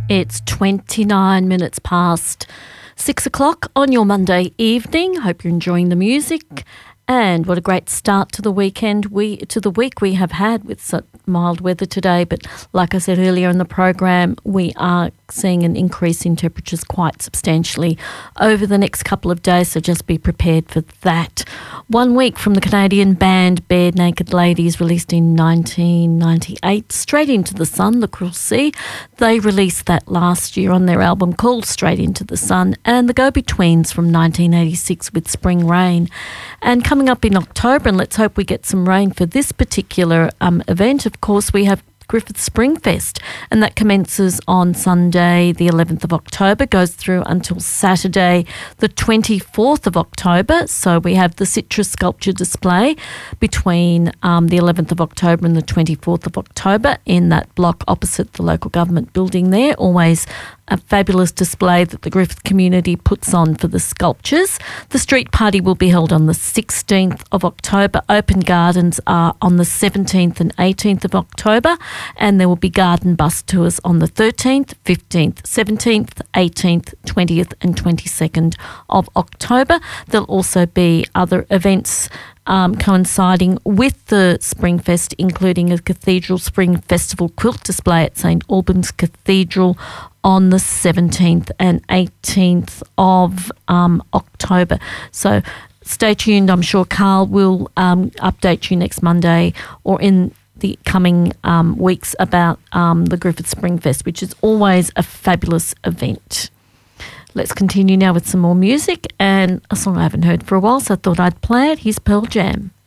It's 29 minutes past 6 o'clock on your Monday evening. Hope you're enjoying the music. And what a great start to the weekend, to the week we have had with such mild weather today. But like I said earlier in the program, we are seeing an increase in temperatures quite substantially over the next couple of days, so just be prepared for that. 1 week from the Canadian band Bare Naked Ladies, released in 1998, Straight Into the Sun, The Cruel Sea. They released that last year on their album called Straight Into the Sun, and the Go-Betweens from 1986 with Spring Rain. And coming up in October, and let's hope we get some rain for this particular event, of course, we have Griffith Spring Fest, and that commences on Sunday the 11th of October, goes through until Saturday the 24th of October. So we have the citrus sculpture display between the 11th of October and the 24th of October in that block opposite the local government building there. Always a fabulous display that the Griffith community puts on for the sculptures. The street party will be held on the 16th of October. Open gardens are on the 17th and 18th of October, and there will be garden bus tours on the 13th, 15th, 17th, 18th, 20th and 22nd of October. There'll also be other events coinciding with the Springfest, including a Cathedral Spring Festival quilt display at St Albans Cathedral on the 17th and 18th of October. So stay tuned. I'm sure Carl will update you next Monday or in the coming weeks about the Griffith Springfest, which is always a fabulous event. Let's continue now with some more music and a song I haven't heard for a while, so I thought I'd play it. Here's Pearl Jam.